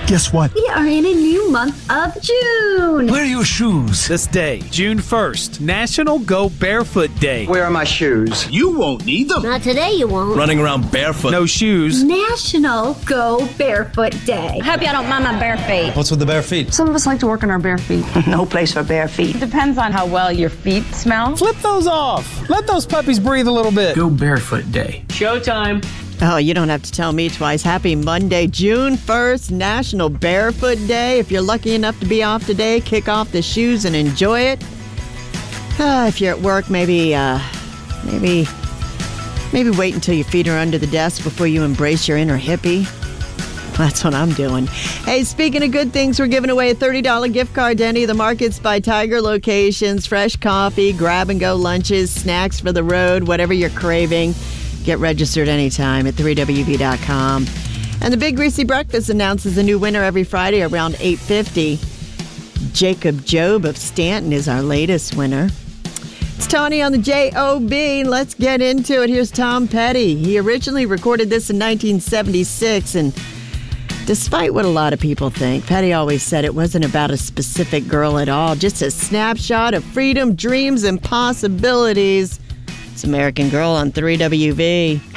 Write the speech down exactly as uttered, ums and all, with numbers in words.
Guess what? We are in a new month of June. Where are your shoes? This day, June first, National Go Barefoot Day. Where are my shoes? You won't need them. Not today, you won't. Running around barefoot. No shoes. National Go Barefoot Day. I hope y'all don't mind my bare feet. What's with the bare feet? Some of us like to work on our bare feet. No place for bare feet. Depends on how well your feet smell. Flip those off. Let those puppies breathe a little bit. Go Barefoot Day. Showtime. Oh, you don't have to tell me twice. Happy Monday, June first, National Barefoot Day. If you're lucky enough to be off today, kick off the shoes and enjoy it. Uh, if you're at work, maybe, uh, maybe, maybe wait until your feet are under the desk before you embrace your inner hippie. That's what I'm doing. Hey, speaking of good things, we're giving away a thirty dollars gift card to any of the Markets by Tiger locations. Fresh coffee, grab-and-go lunches, snacks for the road, whatever you're craving. Get registered anytime at three W B dot com. And the Big Greasy Breakfast announces a new winner every Friday around eight fifty. Jacob Job of Stanton is our latest winner. It's Tawny on the J O B. Let's get into it. Here's Tom Petty. He originally recorded this in nineteen seventy-six, and despite what a lot of people think, Petty always said it wasn't about a specific girl at all, just a snapshot of freedom, dreams, and possibilities. It's American Girl on three W V.